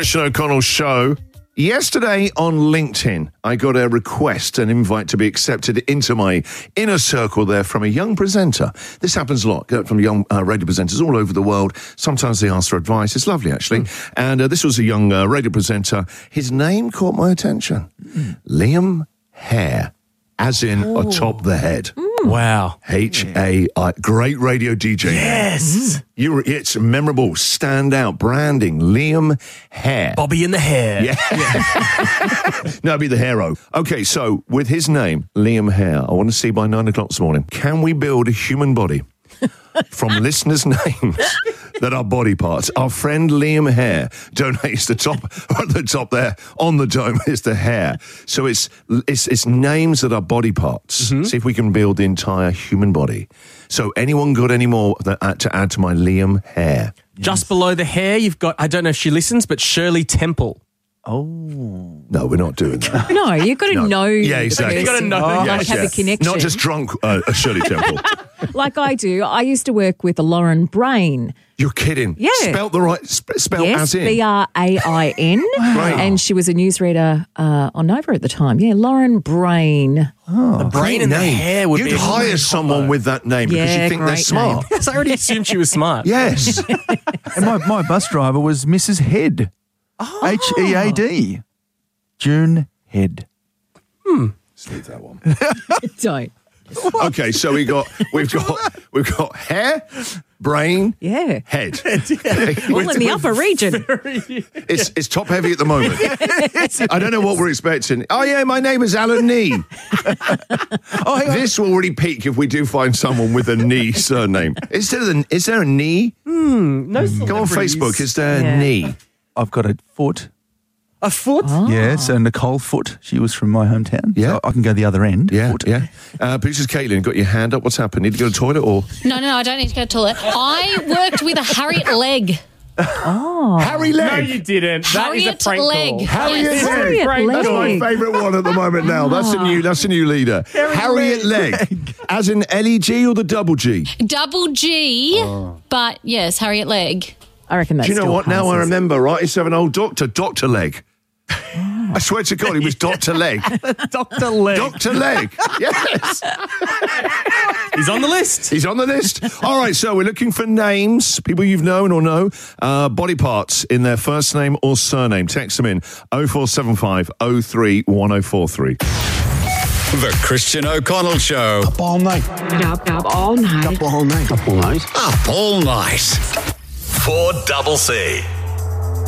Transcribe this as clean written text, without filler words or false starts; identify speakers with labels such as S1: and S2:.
S1: Christian O'Connell Show. Yesterday on LinkedIn, I got a request, an invite to be accepted into my inner circle there from a young presenter. This happens a lot from young radio presenters all over the world. Sometimes they ask for advice. It's lovely, actually. And this was a young radio presenter. His name caught my attention. Liam Hare, as in atop the head.
S2: Wow.
S1: H-A-I. Great radio DJ.
S2: Yes.
S1: It's memorable, stand out, branding. Liam Hare.
S2: Bobby in the hair.
S1: Yeah. No, it'd be the hero. Okay, so with his name, Liam Hare, I want to see by 9 o'clock this morning, can we build a human body from listeners' names that are body parts? Our friend Liam Hare donates the top, at the top there, on the dome is the hair. So it's names that are body parts. See if we can build the entire human body. So anyone got any more to add to my Liam Hare?
S2: Just below the hair, you've got, I don't know if she listens, but Shirley Temple.
S1: No, we're not doing that.
S3: No, you've got to know.
S1: Yeah, exactly.
S2: You've got to know.
S3: Like have a connection.
S1: Not just drunk Shirley Temple.
S3: Like I do. I used to work with Lauren Brain.
S1: You're kidding.
S3: Yeah.
S1: Spelt the right, spelled
S3: Yes,
S1: as in.
S3: B-R-A-I-N.
S1: Right.
S3: And she was a newsreader on Nova at the time. Yeah, Lauren Brain.
S2: The brain and the
S1: Name.
S2: hair would
S1: You'd
S2: be a
S1: hire
S2: great
S1: someone
S2: combo.
S1: with that name because
S3: Yeah,
S1: you think they're
S3: great
S1: smart.
S3: name.
S2: Yes, I already assumed she was smart.
S1: Yes.
S4: And my bus driver was Mrs. Head. H-E-A-D. June Head.
S1: Let's leave that one.
S3: Don't.
S1: Okay, so we've got hair, brain,
S3: Yeah.
S1: head.
S3: All in the upper region.
S1: It's top heavy at the moment. I don't know what we're expecting. Oh yeah, my name is Alan Nee. This will really peak if we do find someone with a Nee surname. Is there a Nee?
S2: No
S1: Go on Facebook. Is there a Nee?
S4: I've got a foot.
S2: A foot?
S4: Yeah, so Nicole Foot. She was from my hometown.
S1: Yeah.
S4: So I can go the other end.
S1: Yeah,
S4: Foot.
S1: yeah. Producers Caitlin, got your hand up. What's happened? Need to go to the toilet or?
S5: No, I don't need to go to the toilet. I worked with a Harriet Legg.
S1: Harry
S2: No,
S1: Legg.
S2: you didn't. That is a
S5: Harriet
S2: prank
S5: Legg.
S2: call.
S1: Harriet
S5: Yes.
S1: Legg.
S3: Harriet
S2: Great.
S1: That's my
S3: Legg.
S1: favourite one at the moment now. That's a new leader. Harriet Legg. As in L-E-G or the double G?
S5: Double G, but yes, Harriet Legg.
S3: I reckon that's
S1: Do you know
S3: still
S1: what? Now I
S3: passes.
S1: remember, right? It's have an old doctor, Dr. Legg. I swear to God, he was Dr. Legg.
S2: Dr. Legg.
S1: Dr. Legg. Yes.
S2: He's on the list.
S1: He's on the list. All right, so we're looking for names, people you've known or know, body parts in their first name or surname. Text them in 0475 03 1043.
S6: The Christian O'Connell Show.
S7: Up all night.
S8: Up all night.
S7: Up all night. Up all night.
S6: Up all night. 4CC.